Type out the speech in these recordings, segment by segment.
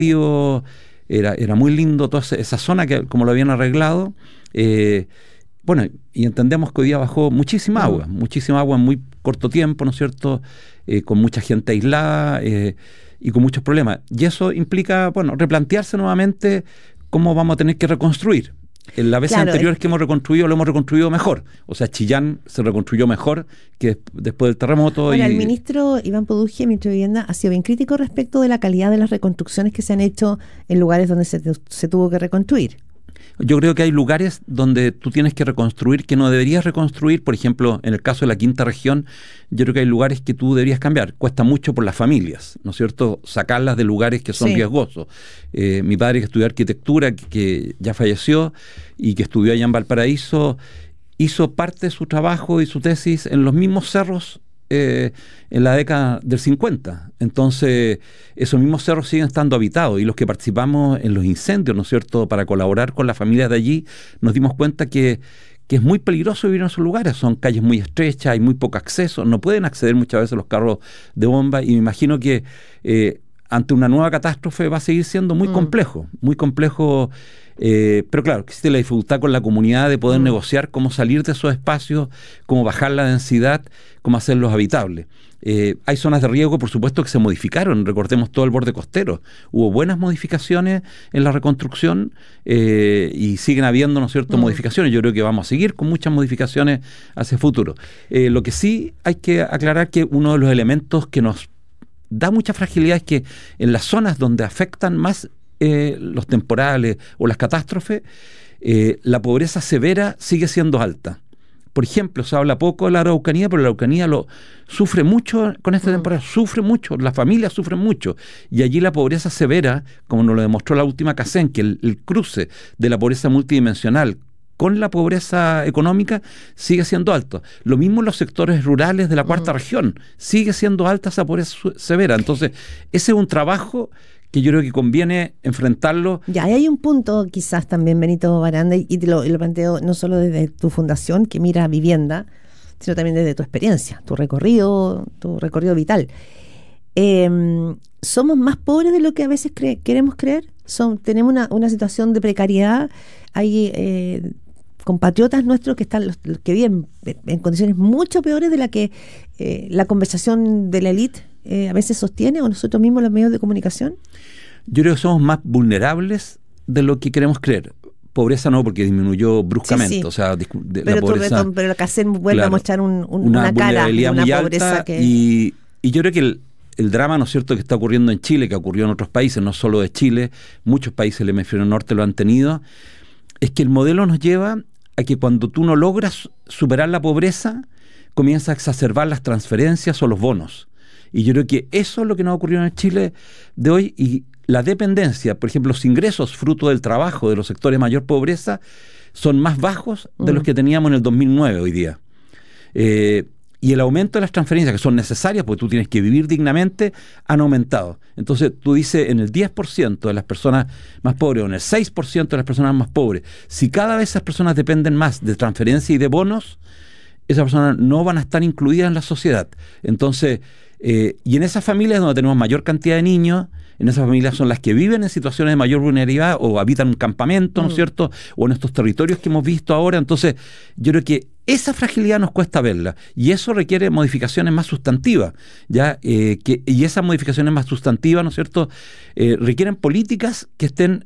era muy lindo toda esa zona, que como lo habían arreglado. Bueno, y entendemos que hoy día bajó muchísima agua en muy corto tiempo, ¿no es cierto?, con mucha gente aislada y con muchos problemas. Y eso implica, bueno, replantearse nuevamente cómo vamos a tener que reconstruir. En las veces anteriores que hemos reconstruido, lo hemos reconstruido mejor. O sea, Chillán se reconstruyó mejor que después del terremoto. Ahora, el ministro Iván Poduje, ministro de Vivienda, ha sido bien crítico respecto de la calidad de las reconstrucciones que se han hecho en lugares donde se tuvo que reconstruir. Yo creo que hay lugares donde tú tienes que reconstruir que no deberías reconstruir. Por ejemplo, en el caso de la quinta región, yo creo que hay lugares que tú deberías cambiar. Cuesta mucho por las familias, ¿no es cierto?, sacarlas de lugares que son riesgosos. Mi padre, que estudió arquitectura, que ya falleció y que estudió allá en Valparaíso, hizo parte de su trabajo y su tesis en los mismos cerros en la década del 50. Entonces, esos mismos cerros siguen estando habitados, y los que participamos en los incendios, ¿no es cierto?, para colaborar con las familias de allí, nos dimos cuenta que es muy peligroso vivir en esos lugares. Son calles muy estrechas, hay muy poco acceso, no pueden acceder muchas veces los carros de bomba, y me imagino que ante una nueva catástrofe va a seguir siendo muy complejo, pero claro, existe la dificultad con la comunidad de poder negociar cómo salir de esos espacios, cómo bajar la densidad, cómo hacerlos habitables. Hay zonas de riesgo, por supuesto, que se modificaron. Recordemos todo el borde costero. Hubo buenas modificaciones en la reconstrucción y siguen habiendo, ¿no es cierto?, modificaciones. Yo creo que vamos a seguir con muchas modificaciones hacia el futuro. Lo que sí hay que aclarar, que uno de los elementos que nos da mucha fragilidad es que en las zonas donde afectan más los temporales o las catástrofes, la pobreza severa sigue siendo alta. Por ejemplo, se habla poco de la Araucanía, pero la Araucanía lo sufre mucho con esta temporada, sufre mucho, las familias sufren mucho, y allí la pobreza severa, como nos lo demostró la última CACEN, que el cruce de la pobreza multidimensional con la pobreza económica sigue siendo alto. Lo mismo en los sectores rurales de la cuarta región, sigue siendo alta esa pobreza severa. Entonces, ese es un trabajo que yo creo que conviene enfrentarlo. Ya, hay un punto quizás también, Benito Baranda, y lo planteo no solo desde tu fundación, que mira vivienda, sino también desde tu experiencia, tu recorrido vital. ¿Somos más pobres de lo que a veces queremos creer? Tenemos una situación de precariedad. Hay compatriotas nuestros que están los que viven en condiciones mucho peores de la que la conversación de la élite a veces sostiene, o nosotros mismos los medios de comunicación. Yo creo que somos más vulnerables de lo que queremos creer. Pobreza no, porque disminuyó bruscamente. O sea, pero la pobreza, pero la CACEN vuelve a mostrar una cara de una pobreza alta, y yo creo que el drama, ¿no es cierto?, que está ocurriendo en Chile, que ocurrió en otros países, no solo de Chile, muchos países del hemisferio norte lo han tenido, es que el modelo nos lleva a que cuando tú no logras superar la pobreza, comienzas a exacerbar las transferencias o los bonos. Y yo creo que eso es lo que nos ha ocurrido en el Chile de hoy, y la dependencia, por ejemplo, los ingresos fruto del trabajo de los sectores de mayor pobreza son más bajos de los que teníamos en el 2009 hoy día. Y el aumento de las transferencias, que son necesarias porque tú tienes que vivir dignamente, han aumentado. Entonces tú dices, en el 10% de las personas más pobres o en el 6% de las personas más pobres, si cada vez esas personas dependen más de transferencias y de bonos, esas personas no van a estar incluidas en la sociedad. Entonces, y en esas familias donde tenemos mayor cantidad de niños, en esas familias son las que viven en situaciones de mayor vulnerabilidad o habitan un campamento, ¿no es cierto?, o en estos territorios que hemos visto ahora. Entonces, yo creo que esa fragilidad nos cuesta verla, y eso requiere modificaciones más sustantivas, ¿ya? Y esas modificaciones más sustantivas, ¿no es cierto?, requieren políticas que estén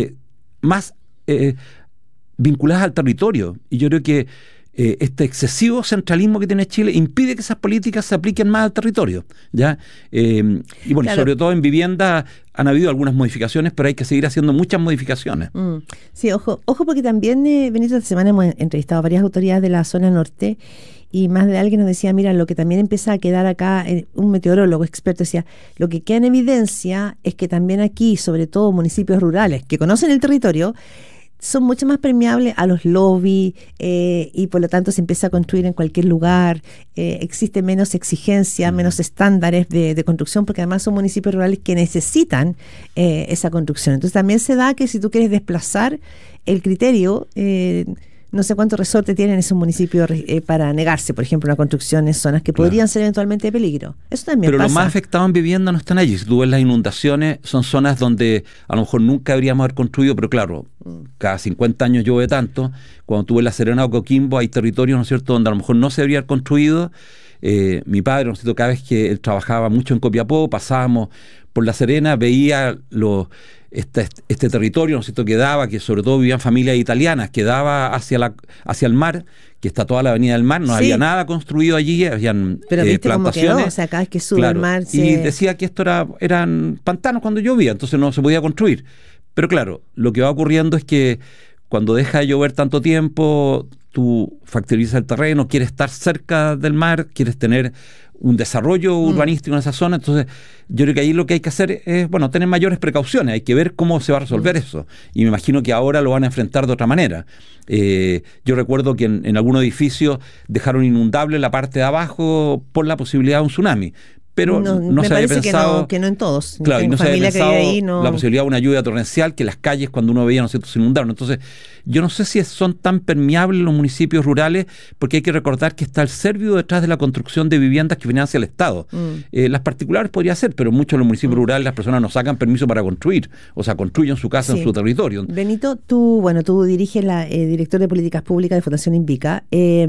más vinculadas al territorio. Y yo creo que este excesivo centralismo que tiene Chile impide que esas políticas se apliquen más al territorio, ¿ya? Y bueno, claro, sobre todo en vivienda han habido algunas modificaciones, pero hay que seguir haciendo muchas modificaciones. Sí, ojo, porque también, Benito, esta semana hemos entrevistado a varias autoridades de la zona norte, y más de alguien nos decía, mira, lo que también empieza a quedar acá, un meteorólogo experto decía, lo que queda en evidencia es que también aquí, sobre todo municipios rurales que conocen el territorio, son mucho más permeables a los lobbies, y por lo tanto se empieza a construir en cualquier lugar, existe menos exigencia, menos estándares de construcción, porque además son municipios rurales que necesitan esa construcción. Entonces también se da que si tú quieres desplazar el criterio, No sé cuánto resorte tienen esos municipios para negarse, por ejemplo, la construcción en zonas que podrían ser eventualmente de peligro. Eso también Pero pasa. los más afectados en vivienda no están allí. Si tú ves las inundaciones, son zonas donde a lo mejor nunca habríamos haber construido, pero claro, cada 50 años llueve tanto. Cuando tú ves La Serena o Coquimbo, hay territorios, ¿no es cierto?, donde a lo mejor no se habría construido. Mi padre, ¿no es cierto?, cada vez que él trabajaba mucho en Copiapó, pasábamos por La Serena, veía este territorio, ¿no es cierto?, que daba, que sobre todo vivían familias italianas, que daba hacia el mar, que está toda la avenida del mar, no había nada construido allí, habían pero viste plantaciones. Cómo quedó, o sea, cada vez que sube el mar y decía que esto eran pantanos cuando llovía, entonces no se podía construir. Pero claro, lo que va ocurriendo es que cuando deja de llover tanto tiempo, tú factorizas el terreno, quieres estar cerca del mar, quieres tener un desarrollo urbanístico en esa zona. Entonces yo creo que ahí lo que hay que hacer es, bueno, tener mayores precauciones, hay que ver cómo se va a resolver eso, y me imagino que ahora lo van a enfrentar de otra manera. Yo recuerdo que en algunos edificios dejaron inundable la parte de abajo por la posibilidad de un tsunami, pero no se había pensado que no en todos. Claro, y no se había pensado ahí, la posibilidad de una lluvia torrencial, que las calles cuando uno veía, ¿no es cierto?, se inundaron. Entonces yo no sé si son tan permeables los municipios rurales, porque hay que recordar que está el Servio detrás de la construcción de viviendas que financia el Estado. Las particulares podría ser, pero muchos de los municipios rurales las personas no sacan permiso para construir, o sea, construyen su casa en su territorio. Benito, tú diriges la director de políticas públicas de Fundación Invica.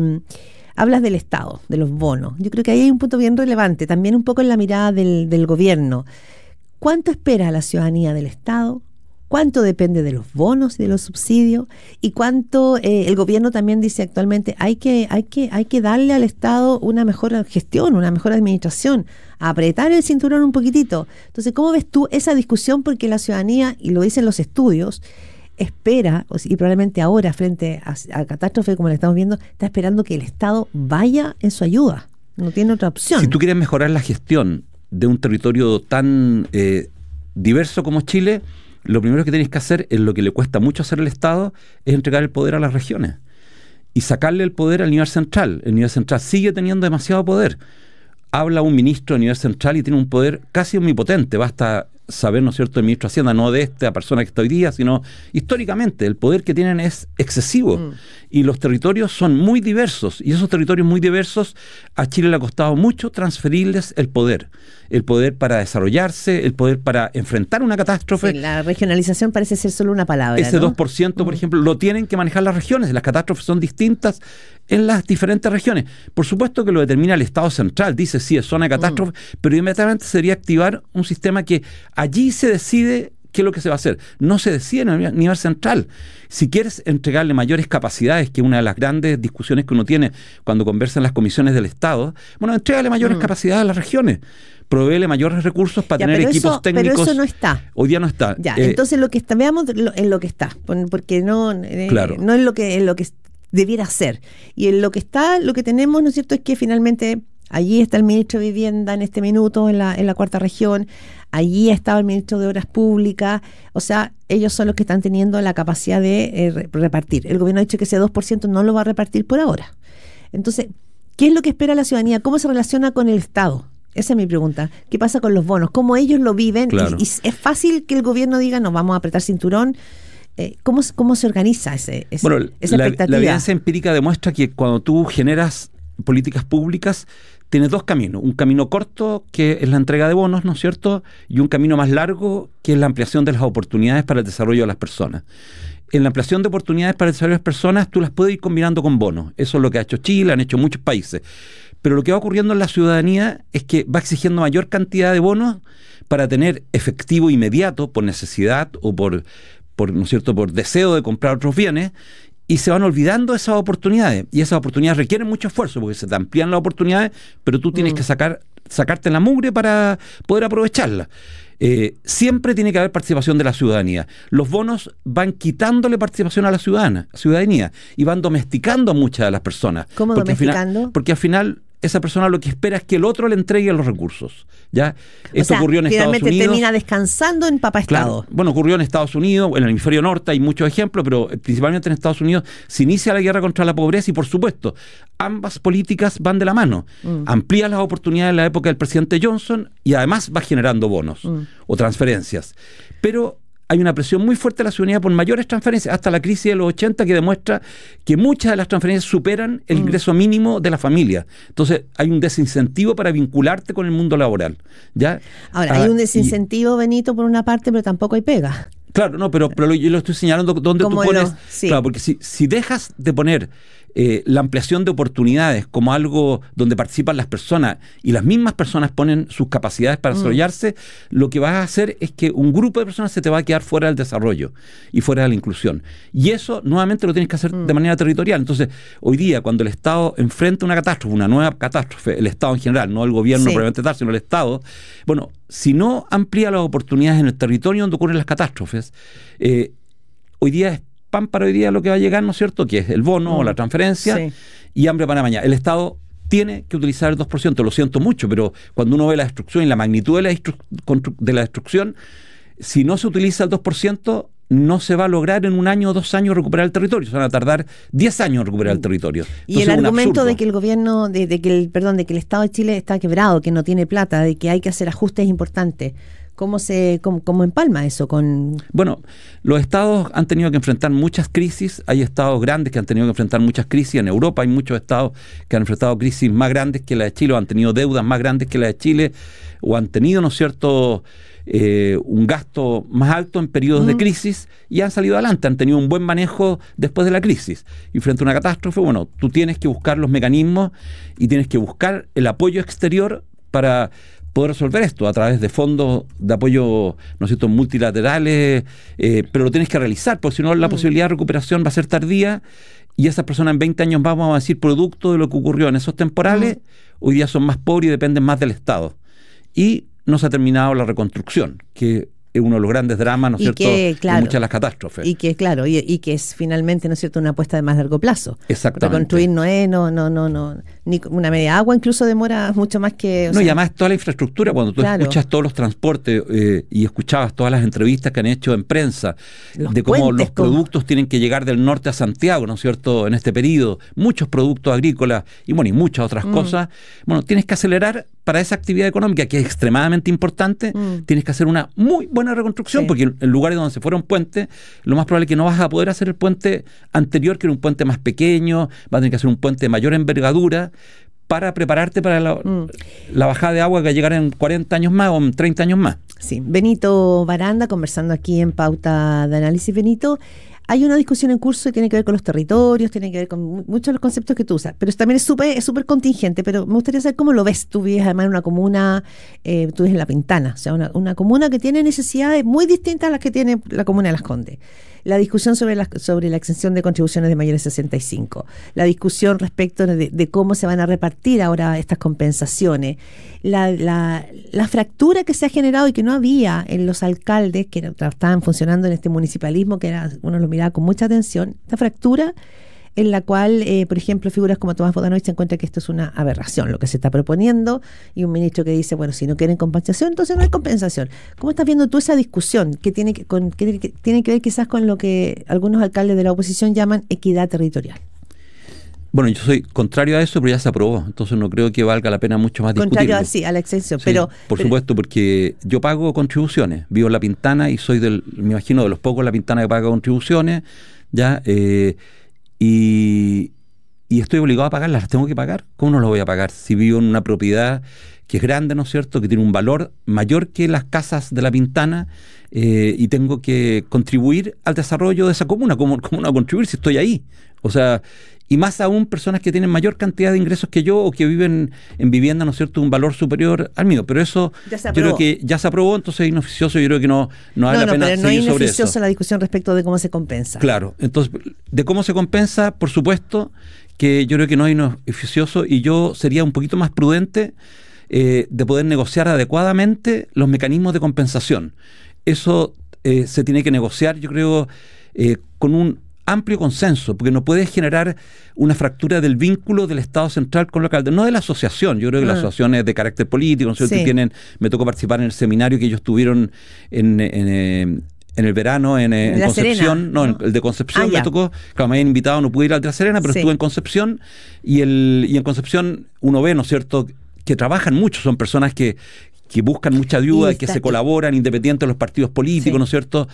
Hablas del Estado, de los bonos. Yo creo que ahí hay un punto bien relevante, también un poco en la mirada del gobierno. ¿Cuánto espera la ciudadanía del Estado? ¿Cuánto depende de los bonos y de los subsidios? ¿Y cuánto el gobierno también dice actualmente hay que darle al Estado una mejor gestión, una mejor administración, apretar el cinturón un poquitito? Entonces, ¿cómo ves tú esa discusión? Porque la ciudadanía, y lo dicen los estudios, espera, y probablemente ahora frente a catástrofe como la estamos viendo, está esperando que el Estado vaya en su ayuda. No tiene otra opción. Si tú quieres mejorar la gestión de un territorio tan diverso como Chile, lo primero que tienes que hacer, es lo que le cuesta mucho hacer al Estado, es entregar el poder a las regiones y sacarle el poder al nivel central. El nivel central sigue teniendo demasiado poder. Habla un ministro a nivel central y tiene un poder casi omnipotente. Basta saber, ¿no es cierto?, el ministro de Hacienda, no de esta persona que está hoy día, sino históricamente el poder que tienen es excesivo. Y los territorios son muy diversos, y esos territorios muy diversos a Chile le ha costado mucho transferirles el poder para desarrollarse, el poder para enfrentar una catástrofe. Sí, la regionalización parece ser solo una palabra, ese ¿no? 2%, por ejemplo, lo tienen que manejar las regiones. Las catástrofes son distintas en las diferentes regiones. Por supuesto que lo determina el Estado central, dice sí, es zona de catástrofe, pero inmediatamente sería activar un sistema que allí se decide qué es lo que se va a hacer. No se decide en el nivel central. Si quieres entregarle mayores capacidades, que es una de las grandes discusiones que uno tiene cuando conversa en las comisiones del Estado, bueno, entrégale mayores capacidades a las regiones. Provéele mayores recursos para tener equipos técnicos. Pero eso no está. Hoy día no está. Ya, entonces veamos en lo que está, porque no en lo que debiera ser. Y en lo que está, lo que tenemos, ¿no es cierto?, es que finalmente allí está el ministro de Vivienda en este minuto en la cuarta región, allí estaba el ministro de Obras Públicas, o sea, ellos son los que están teniendo la capacidad de repartir. El gobierno ha dicho que ese 2% no lo va a repartir por ahora. Entonces, ¿qué es lo que espera la ciudadanía? ¿Cómo se relaciona con el Estado? Esa es mi pregunta. ¿Qué pasa con los bonos? ¿Cómo ellos lo viven? Claro. Y es fácil que el gobierno diga, no, vamos a apretar cinturón. ¿Cómo se organiza esa expectativa? La evidencia empírica demuestra que cuando tú generas políticas públicas, tienes dos caminos. Un camino corto, que es la entrega de bonos, ¿no es cierto? Y un camino más largo, que es la ampliación de las oportunidades para el desarrollo de las personas. En la ampliación de oportunidades para el desarrollo de las personas, tú las puedes ir combinando con bonos. Eso es lo que ha hecho Chile, han hecho muchos países. Pero lo que va ocurriendo en la ciudadanía es que va exigiendo mayor cantidad de bonos para tener efectivo inmediato, por necesidad o por ¿no es cierto?, por deseo de comprar otros bienes, y se van olvidando esas oportunidades. Y esas oportunidades requieren mucho esfuerzo, porque se te amplían las oportunidades, pero tú tienes que sacarte la mugre para poder aprovecharlas. Siempre tiene que haber participación de la ciudadanía. Los bonos van quitándole participación a la ciudadanía y van domesticando a muchas de las personas. ¿Cómo domesticando? Porque al final esa persona lo que espera es que el otro le entregue los recursos. ¿Ya? Esto ocurrió en Estados Unidos. Finalmente termina descansando en papá Estado. Claro. Bueno, ocurrió en Estados Unidos, en el hemisferio norte hay muchos ejemplos, pero principalmente en Estados Unidos se inicia la guerra contra la pobreza y, por supuesto, ambas políticas van de la mano. Amplía las oportunidades en la época del presidente Johnson y además va generando bonos o transferencias. Pero hay una presión muy fuerte de la ciudadanía por mayores transferencias, hasta la crisis de los 80 que demuestra que muchas de las transferencias superan el ingreso mínimo de la familia. Entonces hay un desincentivo para vincularte con el mundo laboral, ¿ya? Ahora, hay un desincentivo, Benito, por una parte, pero tampoco hay pega. Claro, no, pero yo lo estoy señalando donde tú pones... Sí. Claro, porque si dejas de poner la ampliación de oportunidades como algo donde participan las personas y las mismas personas ponen sus capacidades para desarrollarse, lo que vas a hacer es que un grupo de personas se te va a quedar fuera del desarrollo y fuera de la inclusión. Y eso nuevamente lo tienes que hacer de manera territorial. Entonces, hoy día, cuando el Estado enfrenta una catástrofe, una nueva catástrofe, el Estado en general, no el gobierno probablemente tal, sino el Estado, bueno, si no amplía las oportunidades en el territorio donde ocurren las catástrofes, hoy día es pan para hoy día lo que va a llegar, ¿no es cierto?, que es el bono o la transferencia y hambre para mañana. El Estado tiene que utilizar el 2%, lo siento mucho, pero cuando uno ve la destrucción y la magnitud de la destrucción, si no se utiliza el 2%, no se va a lograr en 1 año o 2 años recuperar el territorio. Se van a tardar 10 años en recuperar el territorio. Entonces, y el argumento de que el gobierno, de que el Estado de Chile está quebrado, que no tiene plata, de que hay que hacer ajustes importantes. ¿Cómo empalma eso con...? Bueno, los estados han tenido que enfrentar muchas crisis. Hay estados grandes que han tenido que enfrentar muchas crisis. En Europa hay muchos estados que han enfrentado crisis más grandes que la de Chile, o han tenido deudas más grandes que la de Chile, o han tenido, ¿no es cierto?, un gasto más alto en periodos de crisis y han salido adelante, han tenido un buen manejo después de la crisis. Y frente a una catástrofe, bueno, tú tienes que buscar los mecanismos y tienes que buscar el apoyo exterior para poder resolver esto a través de fondos de apoyo, ¿no es cierto?, multilaterales, pero lo tienes que realizar, porque si no la posibilidad de recuperación va a ser tardía y esas personas en 20 años más, vamos a decir, producto de lo que ocurrió en esos temporales, hoy día son más pobres y dependen más del Estado. Y no se ha terminado la reconstrucción, que es uno de los grandes dramas, ¿no es cierto?, de muchas de las catástrofes. Y que, claro, y que es finalmente, ¿no es cierto?, una apuesta de más largo plazo. Exactamente. Reconstruir no es, ni una media agua incluso demora mucho más que... Y además toda la infraestructura, cuando tú escuchas todos los transportes y escuchabas todas las entrevistas que han hecho en prensa, de cómo los productos tienen que llegar del norte a Santiago, ¿no es cierto?, en este periodo, muchos productos agrícolas y muchas otras cosas, tienes que acelerar para esa actividad económica que es extremadamente importante, tienes que hacer una muy buena reconstrucción, porque en lugares donde se fuera un puente, lo más probable es que no vas a poder hacer el puente anterior, que era un puente más pequeño, vas a tener que hacer un puente de mayor envergadura para prepararte para la bajada de agua que va a llegar en 40 años más o en 30 años más. Sí, Benito Baranda, conversando aquí en Pauta de Análisis. Benito, hay una discusión en curso que tiene que ver con los territorios, tiene que ver con muchos de los conceptos que tú usas, pero también es súper contingente, pero me gustaría saber cómo lo ves. Tú vives además en una comuna, tú vives en La Pintana, o sea, una comuna que tiene necesidades muy distintas a las que tiene la comuna de Las Condes. La discusión sobre la exención de contribuciones de mayores de 65, la discusión respecto de cómo se van a repartir ahora estas compensaciones, la fractura que se ha generado y que no había en los alcaldes que estaban funcionando en este municipalismo, que uno lo miraba con mucha atención, esta fractura en la cual, por ejemplo, figuras como Tomás Bodanovich se encuentra que esto es una aberración, lo que se está proponiendo, y un ministro que dice, bueno, si no quieren compensación, entonces no hay compensación. ¿Cómo estás viendo tú esa discusión que tiene que ver quizás con lo que algunos alcaldes de la oposición llaman equidad territorial? Bueno, yo soy contrario a eso, pero ya se aprobó, entonces no creo que valga la pena mucho más discutirlo. Contrario a la exención, sí, por supuesto, porque yo pago contribuciones, vivo en La Pintana y soy me imagino, de los pocos en La Pintana que paga contribuciones, ya, y estoy obligado a pagarlas, las tengo que pagar. ¿Cómo no las voy a pagar si vivo en una propiedad que es grande, ¿no es cierto?, que tiene un valor mayor que las casas de La Pintana, y tengo que contribuir al desarrollo de esa comuna? ¿Cómo no contribuir si estoy ahí? O sea, y más aún personas que tienen mayor cantidad de ingresos que yo o que viven en vivienda, ¿no es cierto?, un valor superior al mío. Pero eso yo creo que ya se aprobó, entonces es inoficioso. Yo creo que no vale la pena seguir sobre eso. No es inoficiosa la discusión respecto de cómo se compensa. Claro, entonces, de cómo se compensa, por supuesto que yo creo que no es inoficioso, y yo sería un poquito más prudente de poder negociar adecuadamente los mecanismos de compensación. Eso se tiene que negociar, yo creo, con un amplio consenso, porque no puedes generar una fractura del vínculo del Estado central con lo local, no de la asociación. Yo creo que la asociación es de carácter político, ¿no? Sí. Me tocó participar en el seminario que ellos tuvieron en el verano en Concepción, ¿no? El de Concepción me tocó, claro, me habían invitado, no pude ir al de La Serena, pero estuve en Concepción, y en Concepción uno ve, ¿no es cierto?, que trabajan mucho, son personas que que buscan mucha ayuda y que se colaboran independientes de los partidos políticos, sí, ¿no es cierto?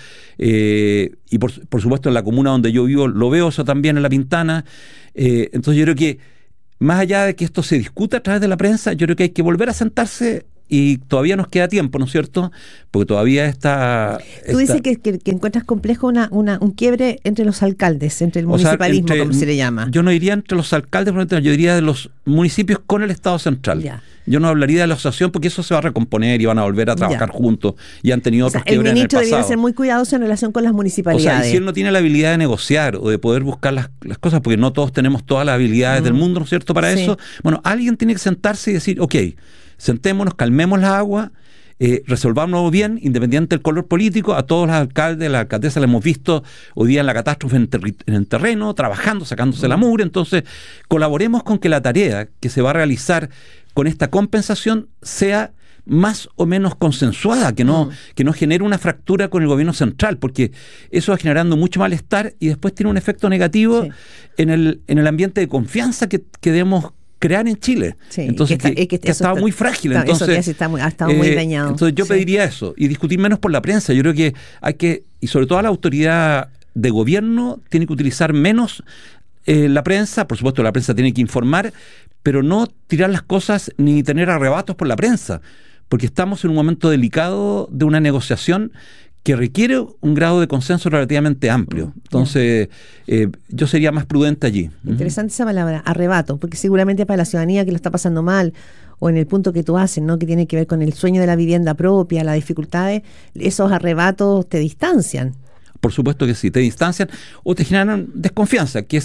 Y por supuesto en la comuna donde yo vivo lo veo eso también en La Pintana. Entonces yo creo que más allá de que esto se discuta a través de la prensa, yo creo que hay que volver a sentarse. Y todavía nos queda tiempo, ¿no es cierto? Porque todavía está... Tú dices que encuentras complejo un quiebre entre los alcaldes, entre el municipalismo, como se le llama. Yo no diría entre los alcaldes, yo diría de los municipios con el Estado central. Ya. Yo no hablaría de la asociación porque eso se va a recomponer y van a volver a trabajar juntos y han tenido otros quiebres en el pasado. El ministro debería ser muy cuidadoso en relación con las municipalidades. O sea, y si él no tiene la habilidad de negociar o de poder buscar las cosas, porque no todos tenemos todas las habilidades del mundo, ¿no es cierto? Para eso, bueno, alguien tiene que sentarse y decir, ok, sentémonos, calmemos la agua, resolvámoslo bien, independiente del color político. A todos los alcaldes, la alcaldesa la hemos visto hoy día en la catástrofe en el terreno, trabajando, sacándose la mugre. Entonces, colaboremos con que la tarea que se va a realizar con esta compensación sea más o menos consensuada, que no genere una fractura con el gobierno central, porque eso va generando mucho malestar y después tiene un efecto negativo en el ambiente de confianza que debemos crear en Chile. Sí, entonces, que ha estado muy frágil. Entonces, ha estado muy dañado. Entonces yo pediría eso, y discutir menos por la prensa. Yo creo que hay que, y sobre todo la autoridad de gobierno, tiene que utilizar menos la prensa. Por supuesto, la prensa tiene que informar, pero no tirar las cosas ni tener arrebatos por la prensa, porque estamos en un momento delicado de una negociación que requiere un grado de consenso relativamente amplio. Entonces, yo sería más prudente allí. Interesante esa palabra, arrebato, porque seguramente para la ciudadanía que lo está pasando mal, o en el punto que tú haces, ¿no?, que tiene que ver con el sueño de la vivienda propia, las dificultades, esos arrebatos te distancian. Por supuesto que sí, te distancian o te generan desconfianza, que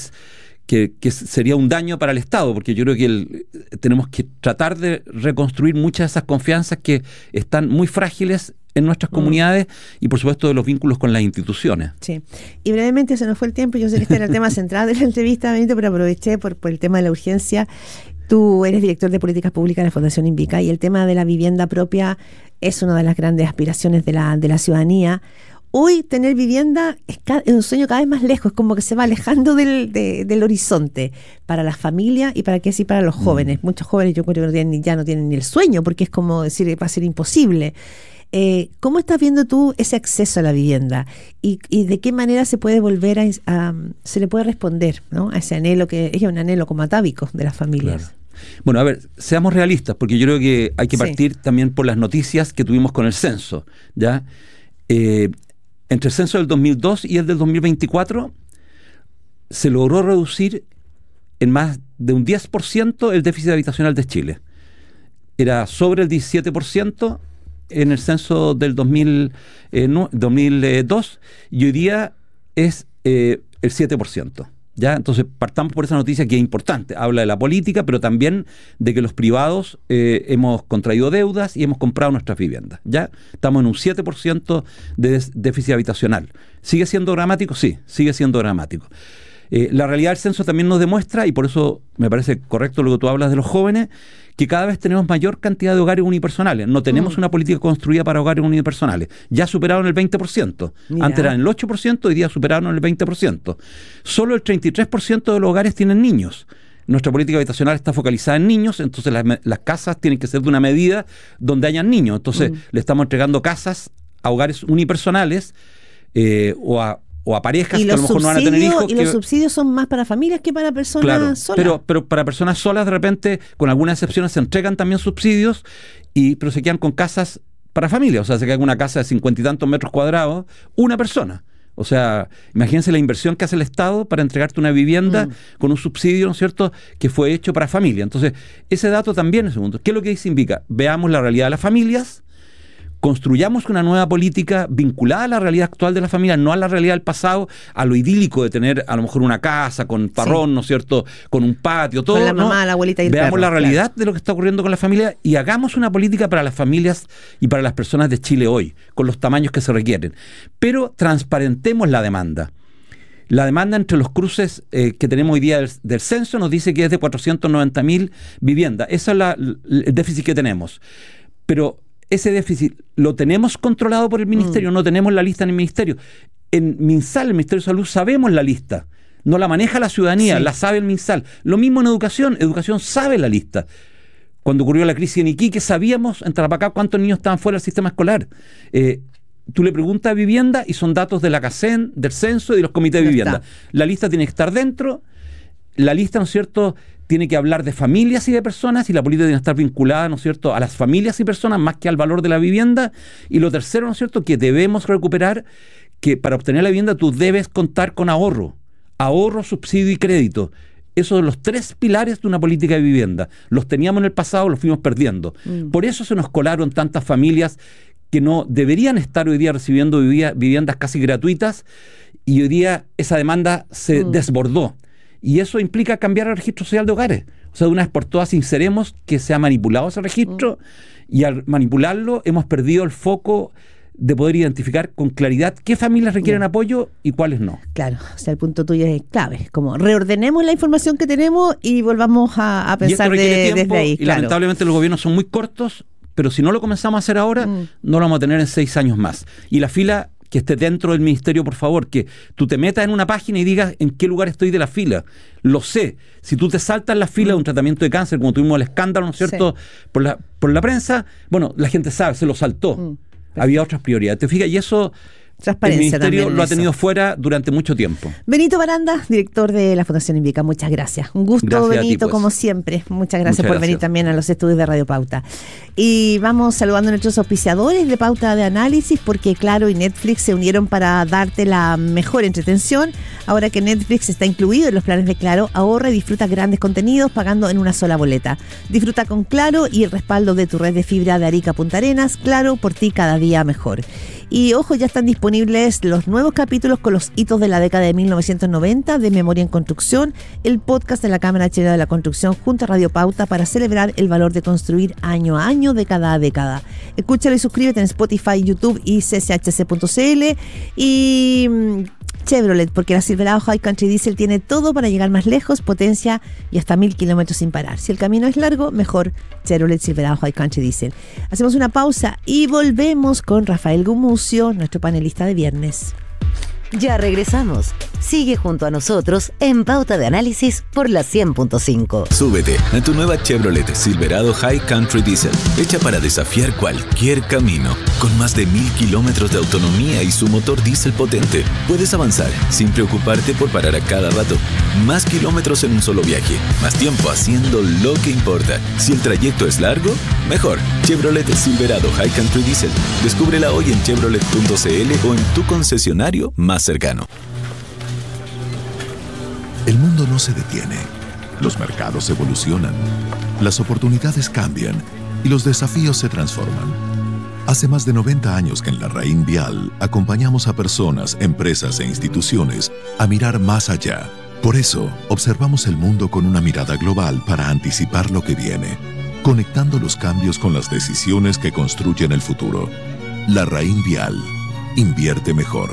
sería un daño para el Estado, porque yo creo que tenemos que tratar de reconstruir muchas de esas confianzas que están muy frágiles en nuestras comunidades y por supuesto de los vínculos con las instituciones. Sí. Y brevemente se nos fue el tiempo, yo sé que este era el tema central de la entrevista, Benito, pero aproveché por el tema de la urgencia. Tú eres director de políticas públicas de la Fundación Invica y el tema de la vivienda propia es una de las grandes aspiraciones de la ciudadanía. Hoy tener vivienda es un sueño cada vez más lejos, como que se va alejando del horizonte para las familias y para los jóvenes. Muchos jóvenes yo creo que ya no tienen ni el sueño, porque es como decir, va a ser imposible. ¿Cómo estás viendo tú ese acceso a la vivienda? ¿Y de qué manera se puede volver se le puede responder, ¿no?, a ese anhelo que es un anhelo como atávico de las familias? Claro. Bueno, a ver, seamos realistas, porque yo creo que hay que partir también por las noticias que tuvimos con el censo, ¿ya? Entre el censo del 2002 y el del 2024 se logró reducir en más de un 10% el déficit habitacional de Chile. Era sobre el 17% en el censo del 2002 y hoy día es el 7%. ¿Ya? Entonces partamos por esa noticia que es importante. Habla de la política, pero también de que los privados hemos contraído deudas y hemos comprado nuestras viviendas. ¿Ya? Estamos en un 7% de déficit habitacional. ¿Sigue siendo dramático? Sí, sigue siendo dramático. La realidad del censo también nos demuestra, y por eso me parece correcto lo que tú hablas de los jóvenes, que cada vez tenemos mayor cantidad de hogares unipersonales. No tenemos una política construida para hogares unipersonales. Ya superaron el 20%. Mira. Antes eran el 8%, hoy día superaron el 20%. Solo el 33% de los hogares tienen niños. Nuestra política habitacional está focalizada en niños, entonces las casas tienen que ser de una medida donde hayan niños. Entonces le estamos entregando casas a hogares unipersonales o a parejas que a lo mejor no van a tener hijos. Y los subsidios son más para familias que para personas solas. Pero para personas solas, de repente, con algunas excepciones, se entregan también subsidios, pero se quedan con casas para familias. O sea, se queda con una casa de 50 y tantos metros cuadrados, una persona. O sea, imagínense la inversión que hace el Estado para entregarte una vivienda con un subsidio, ¿no es cierto?, que fue hecho para familia. Entonces, ese dato también es segundo. ¿Qué es lo que dice Invica? Veamos la realidad de las familias, construyamos una nueva política vinculada a la realidad actual de la familia, no a la realidad del pasado, a lo idílico de tener a lo mejor una casa con parrón, ¿no es cierto?, con un patio, todo. Con la mamá, la abuelita y el Veamos perro, la realidad de lo que está ocurriendo con la familia y hagamos una política para las familias y para las personas de Chile hoy, con los tamaños que se requieren. Pero transparentemos la demanda. La demanda entre los cruces que tenemos hoy día del censo nos dice que es de 490.000 viviendas. Ese es el déficit que tenemos. Pero ese déficit lo tenemos controlado por el Ministerio, no tenemos la lista en el Ministerio. En MinSal, el Ministerio de Salud, sabemos la lista. No la maneja la ciudadanía, la sabe el MinSal. Lo mismo en educación sabe la lista. Cuando ocurrió la crisis en Iquique, sabíamos en Tarapacá cuántos niños estaban fuera del sistema escolar. Tú le preguntas a vivienda y son datos de la CACEN, del censo y de los comités de vivienda. La lista tiene que estar dentro. La lista, ¿no es cierto?, tiene que hablar de familias y de personas, y la política tiene que estar vinculada, ¿no es cierto?, a las familias y personas más que al valor de la vivienda. Y lo tercero, ¿no es cierto?, que debemos recuperar que para obtener la vivienda tú debes contar con ahorro, subsidio y crédito. Esos son los 3 pilares de una política de vivienda. Los teníamos en el pasado, los fuimos perdiendo. Por eso se nos colaron tantas familias que no deberían estar hoy día recibiendo viviendas casi gratuitas, y hoy día esa demanda se desbordó. Y eso implica cambiar el registro social de hogares. O sea, de una vez por todas sinceremos que se ha manipulado ese registro, y al manipularlo hemos perdido el foco de poder identificar con claridad qué familias requieren apoyo y cuáles no. Claro, o sea, el punto tuyo es clave, como reordenemos la información que tenemos y volvamos a pensar desde ahí. Y lamentablemente los gobiernos son muy cortos, pero si no lo comenzamos a hacer ahora, no lo vamos a tener en 6 años más. Y la fila que esté dentro del ministerio, por favor, que tú te metas en una página y digas en qué lugar estoy de la fila. Lo sé. Si tú te saltas la fila de un tratamiento de cáncer, como tuvimos el escándalo, ¿no es cierto?, por la prensa, bueno, la gente sabe, se lo saltó. Había otras prioridades. ¿Te fijas? Y eso el ministerio lo ha tenido fuera durante mucho tiempo. Benito Baranda, director de la Fundación Invica, muchas gracias. Un gusto, gracias Benito, como siempre. Muchas gracias por venir también a los estudios de Radio Pauta. Y vamos saludando a nuestros auspiciadores de Pauta de Análisis, porque Claro y Netflix se unieron para darte la mejor entretención. Ahora que Netflix está incluido en los planes de Claro, ahorra y disfruta grandes contenidos pagando en una sola boleta. Disfruta con Claro y el respaldo de tu red de fibra de Arica a Punta Arenas. Claro, por ti cada día mejor. Y ojo, ya están disponibles los nuevos capítulos con los hitos de la década de 1990 de Memoria en Construcción, el podcast de la Cámara Chilena de la Construcción junto a Radio Pauta para celebrar el valor de construir año a año, década a década. Escúchalo y suscríbete en Spotify, YouTube y cchc.cl. Y Chevrolet, porque la Silverado High Country Diesel tiene todo para llegar más lejos, potencia y hasta 1000 kilómetros sin parar. Si el camino es largo, mejor Chevrolet Silverado High Country Diesel. Hacemos una pausa y volvemos con Rafael Gumucio, nuestro panelista de viernes. Ya regresamos. Sigue junto a nosotros en Pauta de Análisis por la 100.5. Súbete a tu nueva Chevrolet Silverado High Country Diesel, hecha para desafiar cualquier camino. Con más de 1000 kilómetros de autonomía y su motor diésel potente, puedes avanzar sin preocuparte por parar a cada rato. Más kilómetros en un solo viaje, más tiempo haciendo lo que importa. Si el trayecto es largo, mejor. Chevrolet Silverado High Country Diesel. Descúbrela hoy en chevrolet.cl o en tu concesionario más cercano. El mundo no se detiene. Los mercados evolucionan. Las oportunidades cambian y los desafíos se transforman. Hace más de 90 años que en la Raín Vial acompañamos a personas, empresas e instituciones a mirar más allá. Por eso, observamos el mundo con una mirada global para anticipar lo que viene, conectando los cambios con las decisiones que construyen el futuro. La Raín Vial. Invierte mejor.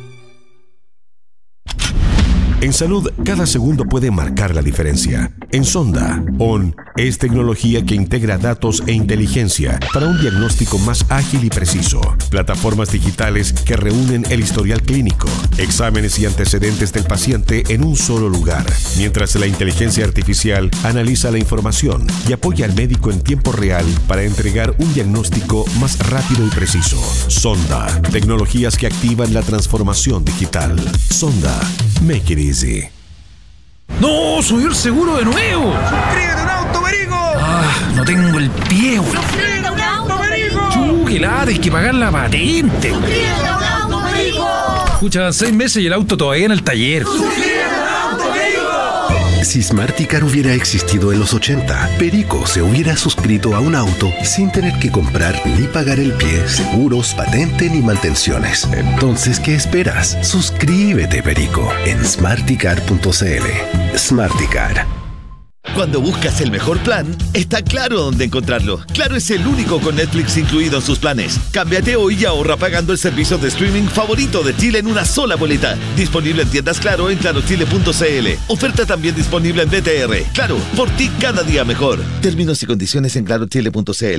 En salud, cada segundo puede marcar la diferencia. En Sonda, ON es tecnología que integra datos e inteligencia para un diagnóstico más ágil y preciso. Plataformas digitales que reúnen el historial clínico, exámenes y antecedentes del paciente en un solo lugar, mientras la inteligencia artificial analiza la información y apoya al médico en tiempo real para entregar un diagnóstico más rápido y preciso. Sonda, tecnologías que activan la transformación digital. Sonda, make it easy. ¡No! ¡Subió el seguro de nuevo! ¡Suscríbete a un auto, perico! No tengo el pie, güey. ¡Suscríbete a un auto, perico! ¡Qué lata! Hay que pagar la patente. ¡Suscríbete a un auto, perico! Escucha, 6 meses y el auto todavía en el taller. ¡Suscríbete a un auto, perico! Si Smarticar hubiera existido en los 80, Perico se hubiera suscrito a un auto sin tener que comprar ni pagar el pie, seguros, patente ni mantenciones. Entonces, ¿qué esperas? Suscríbete, Perico, en smarticar.cl. Smarticar. Cuando buscas el mejor plan, está Claro dónde encontrarlo. Claro es el único con Netflix incluido en sus planes. Cámbiate hoy y ahorra pagando el servicio de streaming favorito de Chile en una sola boleta. Disponible en tiendas Claro en clarochile.cl. Oferta también disponible en BTR. Claro, por ti cada día mejor. Términos y condiciones en clarochile.cl.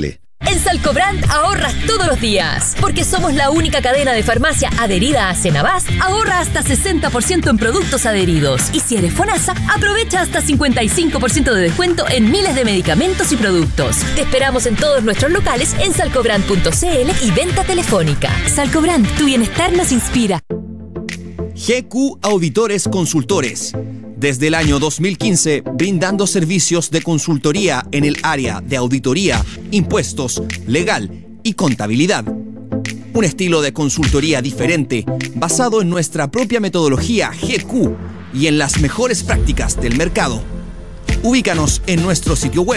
En Salcobrand ahorras todos los días. Porque somos la única cadena de farmacia adherida a Senabast, ahorra hasta 60% en productos adheridos. Y si eres FONASA, aprovecha hasta 55% de descuento en miles de medicamentos y productos. Te esperamos en todos nuestros locales en salcobrand.cl y venta telefónica. Salcobrand, tu bienestar nos inspira. GQ Auditores Consultores. Desde el año 2015, brindando servicios de consultoría en el área de auditoría, impuestos, legal y contabilidad. Un estilo de consultoría diferente, basado en nuestra propia metodología GQ y en las mejores prácticas del mercado. Ubícanos en nuestro sitio web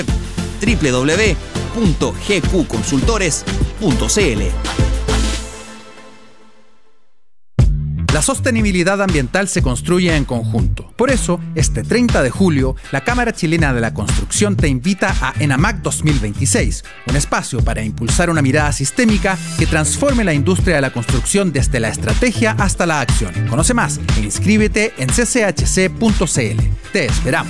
www.gqconsultores.cl. La sostenibilidad ambiental se construye en conjunto. Por eso, este 30 de julio, la Cámara Chilena de la Construcción te invita a ENAMAC 2026, un espacio para impulsar una mirada sistémica que transforme la industria de la construcción desde la estrategia hasta la acción. Conoce más e inscríbete en cchc.cl. Te esperamos.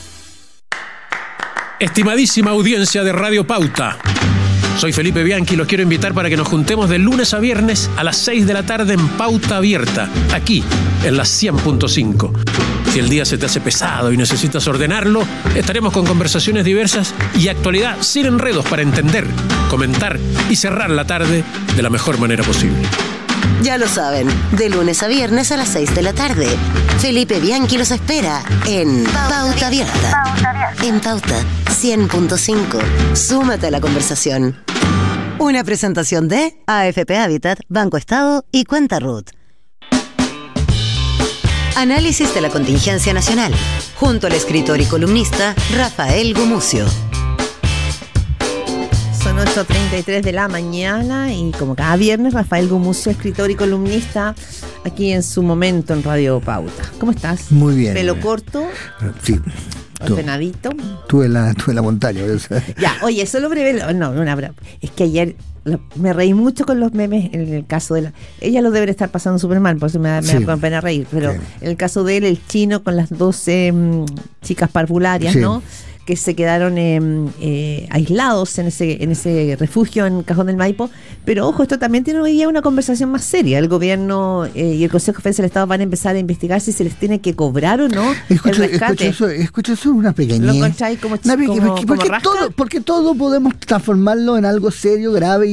Estimadísima audiencia de Radio Pauta, soy Felipe Bianchi y los quiero invitar para que nos juntemos de lunes a viernes a las 6 de la tarde en Pauta Abierta, aquí en la 100.5. Si el día se te hace pesado y necesitas ordenarlo, estaremos con conversaciones diversas y actualidad sin enredos para entender, comentar y cerrar la tarde de la mejor manera posible. Ya lo saben, de lunes a viernes a las 6 de la tarde. Felipe Bianchi los espera en Pauta Abierta. En Pauta 100.5. Súmate a la conversación. Una presentación de AFP Habitat, Banco Estado y Cuenta Ruth. Análisis de la contingencia nacional, junto al escritor y columnista Rafael Gumucio. Son 8:33 de la mañana y como cada viernes, Rafael Gumucio, escritor y columnista, aquí en Su Momento en Radio Pauta. ¿Cómo estás? Muy bien. ¿Pelo corto? Sí. ¿Ordenadito? Tuve la montaña. Ya, oye, solo breve. No, es que ayer me reí mucho con los memes en el caso de ella lo debe estar pasando súper mal, por eso me da pena reír, pero en el caso de él, el chino con las 12 chicas parvularias, ¿no? Que se quedaron aislados en ese refugio en Cajón del Maipo. Pero ojo, esto también tiene hoy día una conversación más seria. El gobierno y el Consejo de Defensa del Estado van a empezar a investigar si se les tiene que cobrar o no el rescate. Escucho eso una pequeñez. ¿Lo encontráis como porque todo podemos transformarlo en algo serio, grave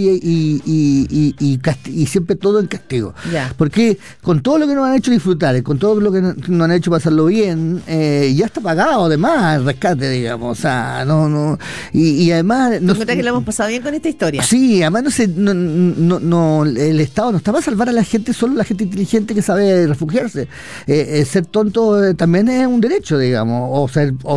y siempre todo en castigo. Ya. Porque con todo lo que nos han hecho disfrutar, con todo lo que nos han hecho pasarlo bien, ya está pagado además el rescate, digamos. O sea, no. Y además. ¿Tú cuentas que lo hemos pasado bien con esta historia? Sí, además el Estado no está para salvar a la gente, solo la gente inteligente que sabe refugiarse. Ser tonto también es un derecho, digamos. O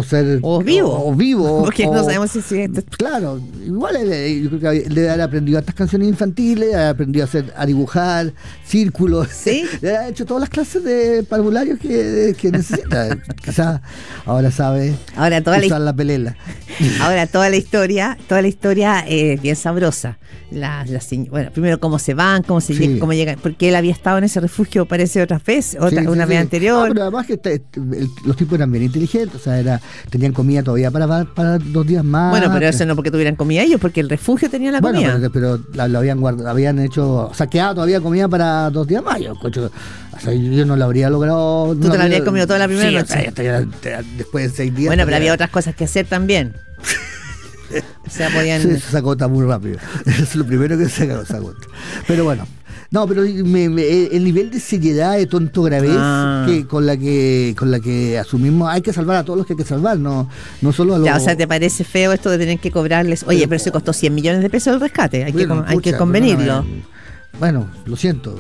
vivo. Porque no sabemos si claro, igual yo creo que le haber aprendido estas canciones infantiles, haber aprendido a dibujar círculos. ¿Sí? Le ha hecho todas las clases de parvularios que necesita. Quizás ahora sabe. Ahora toda la pelela. Ahora toda la historia es bien sabrosa. Bueno, primero cómo se van, cómo llegan, porque él había estado en ese refugio parece otras veces, una vez anterior. Pero además que los tipos eran bien inteligentes, o sea, tenían comida todavía para 2 días más. Bueno, pero eso no porque tuvieran comida ellos, porque el refugio tenía la comida. Bueno, pero lo habían guardado, habían saqueado todavía comida para 2 días más. Yo no lo habría logrado. ¿Tú te lo habrías comido toda la primera noche? Después de 6 días. Bueno, pero había otras cosas que hacer también. O sea, podían. Se agota muy rápido. Eso es lo primero que se agota. Pero bueno. No, pero el nivel de seriedad, de tonto gravez con la que asumimos, hay que salvar a todos los que hay que salvar, no solo a los. Ya, o sea, ¿te parece feo esto de tener que cobrarles? Oye, pero se costó 100 millones de pesos el rescate, hay que convenirlo. Bueno, lo siento,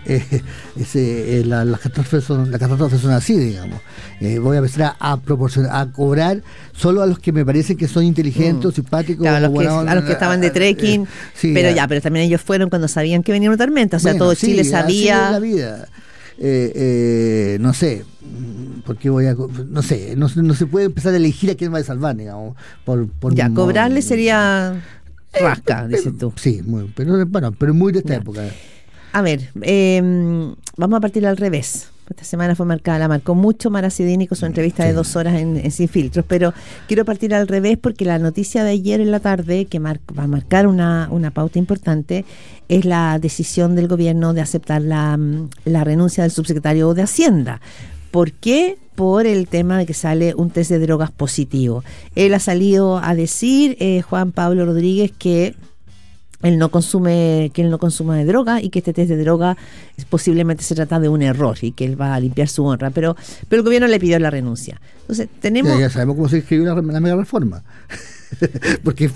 las catástrofes son así, digamos. Voy a empezar a cobrar solo a los que me parecen que son inteligentes, simpáticos. Claro, a los que estaban de trekking, pero también ellos fueron cuando sabían que venía una tormenta, o sea, todo Chile sabía. Así es la vida. No sé, porque no sé, no se puede empezar a elegir a quién va a salvar, digamos. Cobrarle sería... rasca, dices tú. Sí, pero muy de esta época. A ver, vamos a partir al revés. Esta semana fue marcada, la marcó mucho Mara Sedini con su entrevista de 2 horas en Sin Filtros, pero quiero partir al revés porque la noticia de ayer en la tarde, que va a marcar una pauta importante, es la decisión del gobierno de aceptar la renuncia del subsecretario de Hacienda. ¿Por qué? Por el tema de que sale un test de drogas positivo. Él ha salido a decir, Juan Pablo Rodríguez, que él no consume de droga y que este test de droga posiblemente se trata de un error y que él va a limpiar su honra, pero el gobierno le pidió la renuncia. Entonces tenemos... Ya sabemos cómo se escribió la mega reforma. ¿Por qué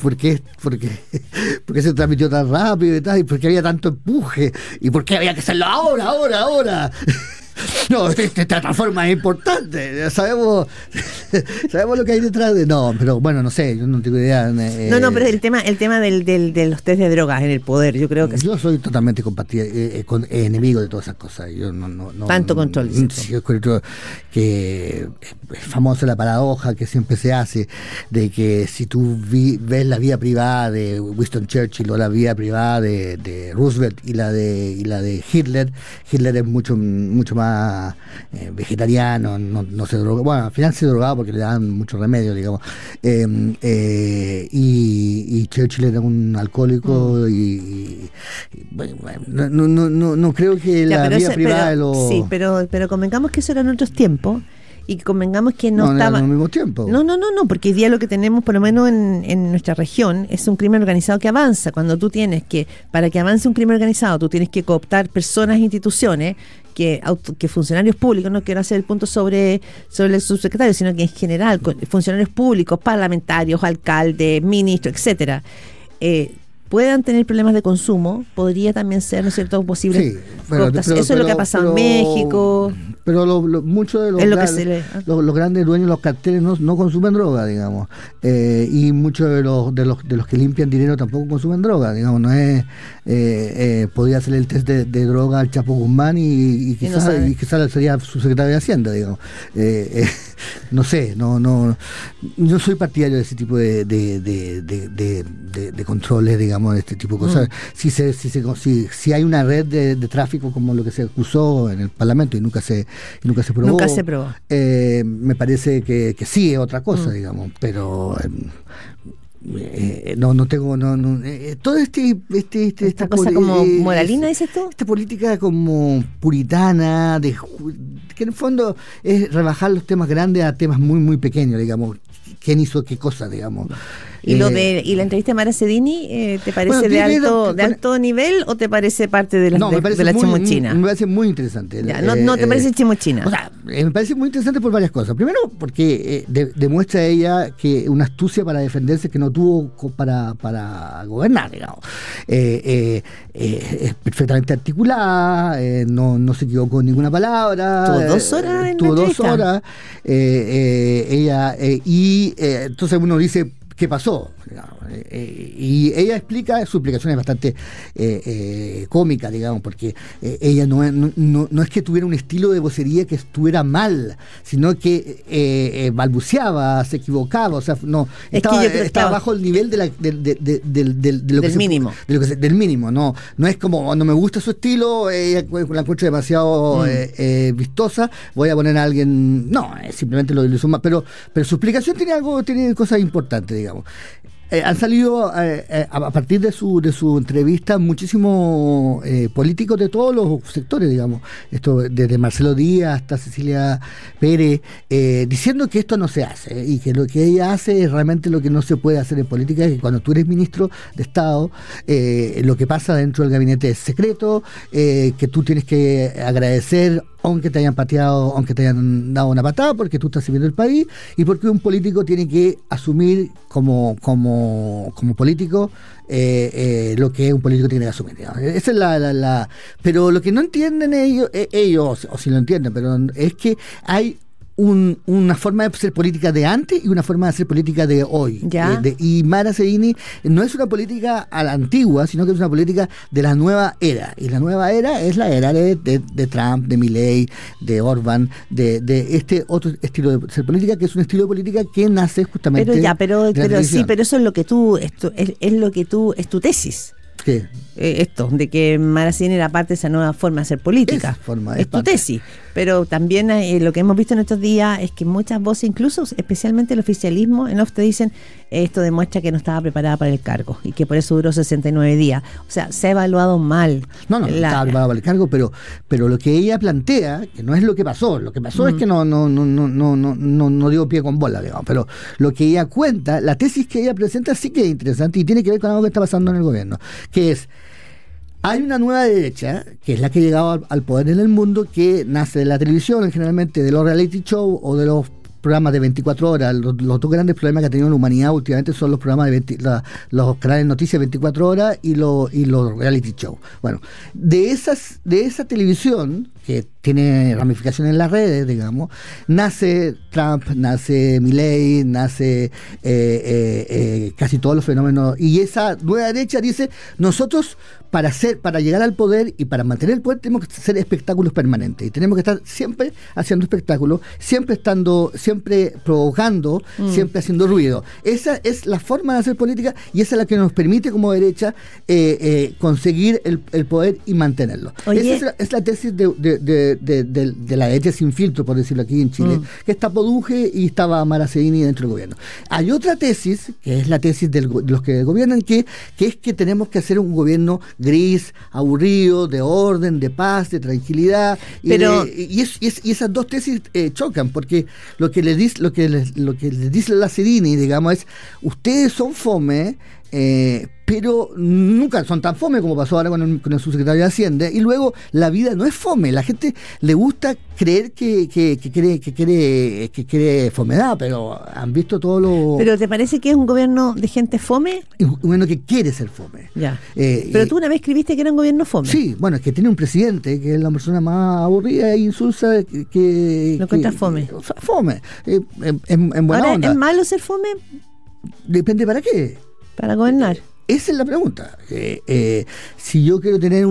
se transmitió tan rápido y tal? ¿Y por qué había tanto empuje? ¿Y por qué había que hacerlo ahora? No, esta reforma es importante. Sabemos lo que hay detrás de... No, pero bueno, no sé, yo no tengo idea. No, pero el tema de los test de drogas en el poder, yo creo que... Yo soy totalmente enemigo de todas esas cosas. Yo no tanto control. Yo creo que es famosa la paradoja que siempre se hace de que si tú ves la vida privada de Winston Churchill o la vida privada de Roosevelt y la de Hitler es mucho más vegetariano, no se droga, bueno, al final se drogaba porque le daban mucho remedio, digamos, y Churchill era un alcohólico y bueno, no creo que la vida privada sí, pero convengamos que eso eran otros tiempos. Y convengamos que no estaba... al mismo tiempo. No, porque hoy día lo que tenemos, por lo menos en nuestra región, es un crimen organizado que avanza. Cuando tú tienes que, para que avance un crimen organizado, tú tienes que cooptar personas e instituciones, que funcionarios públicos, no quiero hacer el punto sobre el subsecretario, sino que en general, funcionarios públicos, parlamentarios, alcaldes, ministros, etcétera, puedan tener problemas de consumo, podría también ser, ¿no es cierto?, posible. Sí, eso es lo que ha pasado en México. Pero muchos de los grandes dueños de los carteles no consumen droga, digamos. Y muchos de los que limpian dinero tampoco consumen droga, digamos. No es podría hacer el test de droga al Chapo Guzmán y quizás sería su secretario de Hacienda, digamos. No sé, no soy partidario de ese tipo de controles, digamos, de este tipo de cosas. Si hay una red de tráfico como lo que se acusó en el Parlamento y nunca se probó. Me parece que sí es otra cosa, digamos, pero no tengo todo esta cosa como moralina, dices tú, esta política como puritana que en el fondo es rebajar los temas grandes a temas muy muy pequeños, digamos. ¿Quién hizo qué cosa, digamos? ¿Y la entrevista de Mara Sedini te parece de alto nivel o te parece parte de la chimuchina? Me parece muy interesante. ¿No te parece chimuchina? O sea, me parece muy interesante por varias cosas. Primero, porque demuestra ella que una astucia para defenderse que no tuvo para gobernar, digamos. Es perfectamente articulada, no se equivocó en ninguna palabra. Tuvo 2 horas Tuvo 2 horas. Entonces uno dice, ¿qué pasó? Y ella explica, su explicación es bastante cómica, digamos, porque ella no es que tuviera un estilo de vocería que estuviera mal, sino que balbuceaba, se equivocaba, o sea, estaba bajo el nivel del mínimo. Del mínimo, no es como, no me gusta su estilo, ella la encuentro demasiado vistosa, voy a poner a alguien, simplemente lo hizo más, pero su explicación tiene cosas importantes, digamos. Han salido a partir de su entrevista muchísimos políticos de todos los sectores, digamos, esto desde Marcelo Díaz hasta Cecilia Pérez, diciendo que esto no se hace y que lo que ella hace es realmente lo que no se puede hacer en política, que cuando tú eres ministro de Estado, lo que pasa dentro del gabinete es secreto, que tú tienes que agradecer aunque te hayan pateado, aunque te hayan dado una patada, porque tú estás sirviendo el país y porque un político tiene que asumir como político lo que un político tiene que asumir, digamos. Esa es pero lo que no entienden ellos, o si lo entienden, pero es que hay una forma de hacer política de antes y una forma de hacer política de hoy. Y Mara Sedini no es una política a la antigua, sino que es una política de la nueva era. Y la nueva era es la era de Trump, de Milei, de Orbán, de este otro estilo de hacer política, que es un estilo de política que nace justamente. Pero eso es lo que tú, es tu tesis. ¿Qué? Esto, de que Maracini era parte de esa nueva forma de hacer política. Es tu tesis. Pero también lo que hemos visto en estos días es que muchas voces, incluso especialmente el oficialismo, en off te dicen esto demuestra que no estaba preparada para el cargo y que por eso duró 69 días. O sea, se ha evaluado mal. No estaba preparada para el cargo, pero lo que ella plantea, que no es lo que pasó, es que no dio pie con bola, digamos, pero lo que ella cuenta, la tesis que ella presenta sí que es interesante y tiene que ver con algo que está pasando en el gobierno, que es: hay una nueva derecha, que es la que ha llegado al poder en el mundo, que nace de la televisión, generalmente de los reality shows o de los programas de 24 horas. Los dos grandes problemas que ha tenido la humanidad últimamente son los programas de los canales de noticias 24 horas y los reality shows. Bueno, de esa televisión, que tiene ramificaciones en las redes, digamos, nace Trump, nace Milei, nace casi todos los fenómenos, y esa nueva derecha dice: nosotros para llegar al poder y para mantener el poder tenemos que hacer espectáculos permanentes y tenemos que estar siempre haciendo espectáculos, siempre provocando, siempre haciendo ruido. Esa es la forma de hacer política y esa es la que nos permite como derecha conseguir el poder y mantenerlo. Esa es la tesis de la derecha sin filtro, por decirlo aquí en Chile, que está Poduje y estaba Maracini dentro del gobierno. Hay otra tesis, que es la tesis de los que gobiernan, que es que tenemos que hacer un gobierno gris, aburrido, de orden, de paz, de tranquilidad, y esas dos tesis chocan, porque lo que les dice la Sedini, digamos, es: ustedes son fome, pero nunca son tan fome como pasó ahora con el subsecretario de Hacienda, y luego la vida no es fome, la gente le gusta creer que quiere fomedad, pero han visto todo lo... ¿Pero te parece que es un gobierno de gente fome? Un gobierno que quiere ser fome. Ya. Pero tú una vez escribiste que era un gobierno fome. Sí, bueno, es que tiene un presidente que es la persona más aburrida e insulsa que... ¿Lo encuentras fome? O sea, fome, en buena Ahora, onda. ¿es malo ser fome? Depende para qué. Para gobernar. Esa es la pregunta. Si yo quiero tener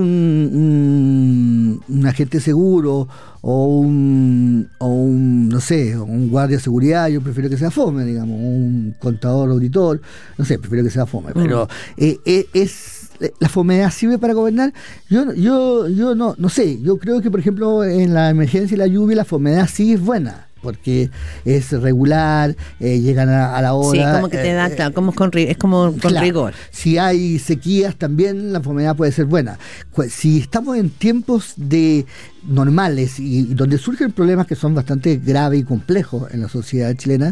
un agente seguro o un no sé, un guardia de seguridad, yo prefiero que sea fome, digamos, un contador, auditor, no sé, prefiero que sea fome. Pero ¿la fomedad sirve para gobernar? Yo no sé. Yo creo que, por ejemplo, en la emergencia y la lluvia, la fomedad sí es buena, porque es regular, llegan a la hora. Sí, como que te da, claro, es como con rigor. Si hay sequías también, la fomedad puede ser buena. Si estamos en tiempos normales y donde surgen problemas que son bastante graves y complejos en la sociedad chilena,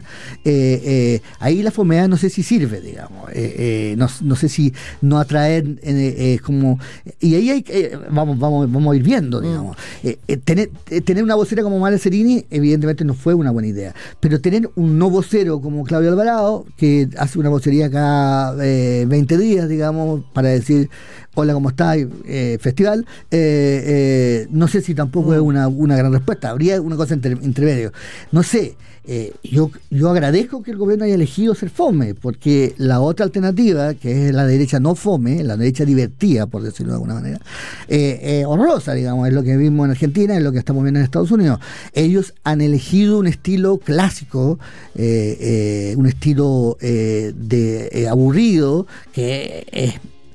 ahí la fomedad no sé si sirve, digamos. No sé si no atraer como... Y ahí vamos a ir viendo, digamos. Tener una vocera como Mara Serini evidentemente no fue una buena idea, pero tener un no vocero como Claudio Alvarado, que hace una vocería cada 20 días, digamos, para decir: hola, ¿cómo estás? Festival, no sé si tampoco es una gran respuesta. Habría una cosa entre medio. No sé. Yo agradezco que el gobierno haya elegido ser fome, porque la otra alternativa, que es la derecha no fome, la derecha divertida, por decirlo de alguna manera, horrorosa, digamos, es lo que vimos en Argentina, es lo que estamos viendo en Estados Unidos. Ellos han elegido un estilo clásico, un estilo aburrido, que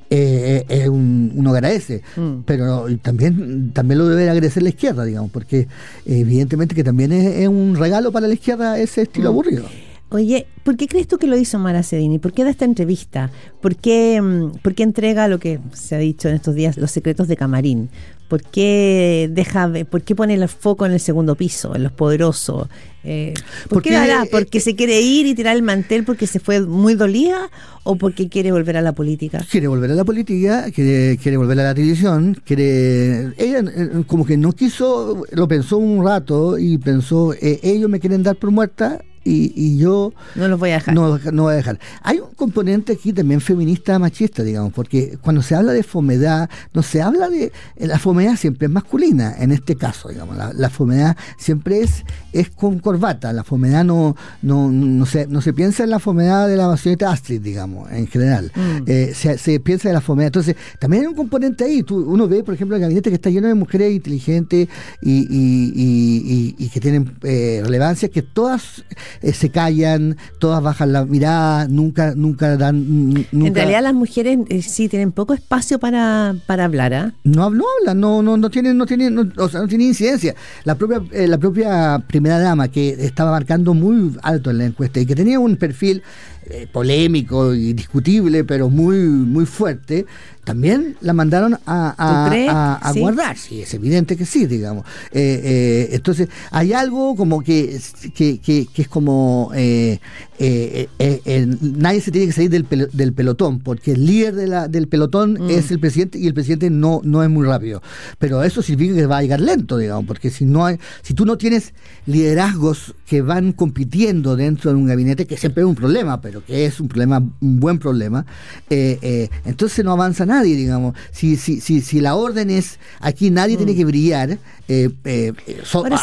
uno agradece, pero también lo debe agradecer la izquierda, digamos, porque evidentemente que también es un regalo para la izquierda ese estilo aburrido. Oye, ¿por qué crees tú que lo hizo Mara Sedini? ¿Por qué da esta entrevista? ¿Por qué entrega lo que se ha dicho en estos días, los secretos de camarín? ¿Por qué pone el foco en el segundo piso, en los poderosos? ¿Por qué lo hará? ¿Porque se quiere ir y tirar el mantel porque se fue muy dolida o porque quiere volver a la política? Quiere volver a la política, quiere volver a la televisión, ella como que no quiso, lo pensó un rato y pensó, ellos me quieren dar por muerta, y yo no los voy a dejar. No voy a dejar. Hay un componente aquí también feminista machista, digamos, porque cuando se habla de fomedad, no se habla de... La fomedad siempre es masculina, en este caso, digamos. La fomedad siempre es con corbata. La fomedad no se piensa en la fomedad de la señorita Astrid, digamos, en general. Se piensa en la fomedad. Entonces, también hay un componente ahí. Uno ve, por ejemplo, el gabinete que está lleno de mujeres inteligentes y y que tienen relevancia, que todas se callan, todas bajan la mirada, nunca dan... En realidad las mujeres sí tienen poco espacio para hablar, ¿ah? No hablan, no tienen incidencia. La propia primera dama, que estaba marcando muy alto en la encuesta y que tenía un perfil polémico y discutible, pero muy fuerte, también la mandaron a ¿Sí? guardar. Sí, es evidente que sí, digamos. Entonces, hay algo como que es como nadie se tiene que salir del pelotón, porque el líder del pelotón es el presidente, y el presidente no es muy rápido. Pero eso significa que va a llegar lento, digamos, porque si tú no tienes liderazgos que van compitiendo dentro de un gabinete, que siempre es un problema, pero que es un buen problema, entonces no avanza nadie, digamos. Si la orden es aquí nadie tiene que brillar,